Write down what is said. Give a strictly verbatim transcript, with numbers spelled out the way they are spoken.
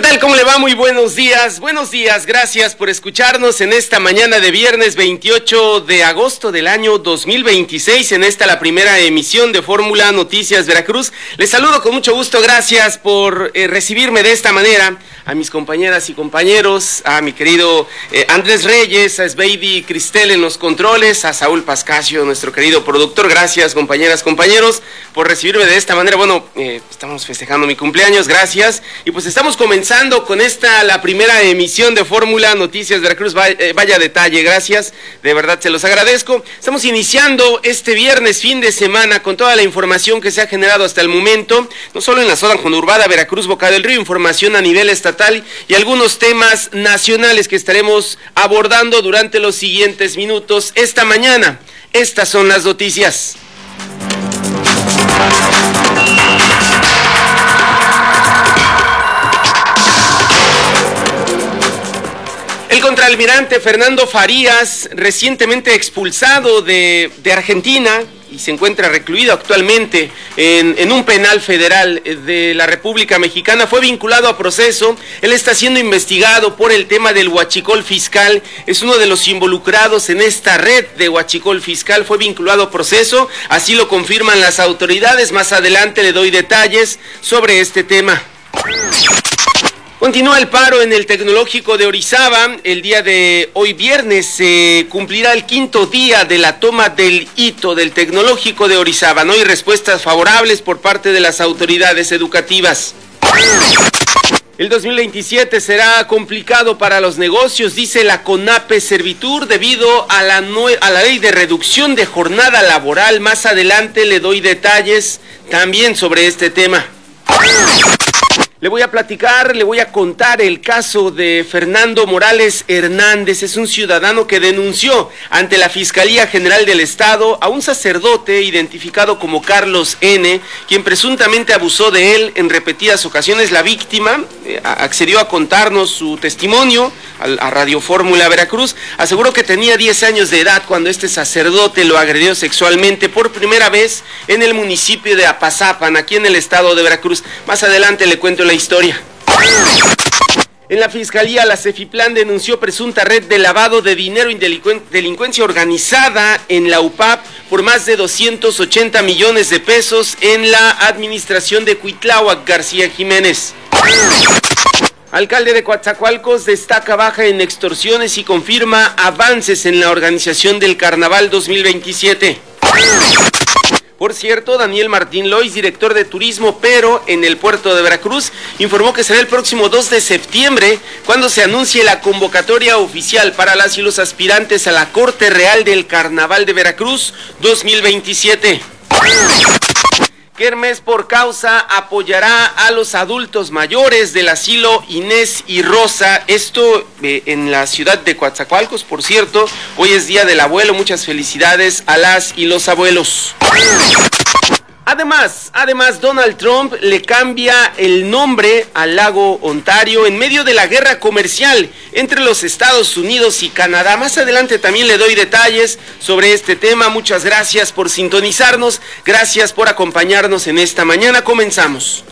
tal? ¿Cómo le va? Muy buenos días. Buenos días, gracias por escucharnos en esta mañana de viernes veintiocho de agosto del año dos mil veintiséis, en esta la primera emisión de Fórmula Noticias Veracruz. Les saludo con mucho gusto, gracias por eh, recibirme de esta manera, a mis compañeras y compañeros, a mi querido eh, Andrés Reyes, a Sveidi Cristel en los controles, a Saúl Pascasio, nuestro querido productor. Gracias, compañeras, compañeros, por recibirme de esta manera. Bueno, eh, estamos festejando mi cumpleaños, gracias, y pues estamos comenzando con esta, la primera emisión de Fórmula Noticias Veracruz. Vaya, eh, vaya detalle, gracias, de verdad se los agradezco. Estamos iniciando este viernes, fin de semana, con toda la información que se ha generado hasta el momento, no solo en la zona conurbada Veracruz, Boca del Río, información a nivel estatal y algunos temas nacionales que estaremos abordando durante los siguientes minutos esta mañana. Estas son las noticias. El contraalmirante Fernando Farías, recientemente expulsado de, de Argentina y se encuentra recluido actualmente en, en un penal federal de la República Mexicana, fue vinculado a proceso. Él está siendo investigado por el tema del huachicol fiscal, es uno de los involucrados en esta red de huachicol fiscal, fue vinculado a proceso, así lo confirman las autoridades. Más adelante le doy detalles sobre este tema. Continúa el paro en el Tecnológico de Orizaba. El día de hoy viernes se cumplirá el quinto día de la toma del hito del Tecnológico de Orizaba. No hay respuestas favorables por parte de las autoridades educativas. El dos mil veintisiete será complicado para los negocios, dice la CONAPE Servitur, debido a la, nue- a la ley de reducción de jornada laboral. Más adelante le doy detalles también sobre este tema. Le voy a platicar, le voy a contar el caso de Fernando Morales Hernández. Es un ciudadano que denunció ante la Fiscalía General del Estado a un sacerdote identificado como Carlos N., quien presuntamente abusó de él en repetidas ocasiones. La víctima eh, accedió a contarnos su testimonio a, a Radio Fórmula Veracruz. Aseguró que tenía diez años de edad cuando este sacerdote lo agredió sexualmente por primera vez en el municipio de Apazapan, aquí en el estado de Veracruz. Más adelante le cuento la historia. En la Fiscalía, la Cefiplan denunció presunta red de lavado de dinero y delincuen- delincuencia organizada en la U P A P por más de doscientos ochenta millones de pesos en la administración de Cuitláhuac García Jiménez. Alcalde de Coatzacoalcos destaca baja en extorsiones y confirma avances en la organización del Carnaval dos mil veintisiete. Por cierto, Daniel Martín Lois, director de turismo, pero en el puerto de Veracruz, informó que será el próximo dos de septiembre cuando se anuncie la convocatoria oficial para las y los aspirantes a la Corte Real del Carnaval de Veracruz dos mil veintisiete. Kermés por Causa apoyará a los adultos mayores del asilo Inés y Rosa, esto eh, en la ciudad de Coatzacoalcos. Por cierto, hoy es Día del Abuelo, muchas felicidades a las y los abuelos. Además, además, Donald Trump le cambia el nombre al lago Ontario en medio de la guerra comercial entre los Estados Unidos y Canadá. Más adelante también le doy detalles sobre este tema. Muchas gracias por sintonizarnos, gracias por acompañarnos en esta mañana. Comenzamos.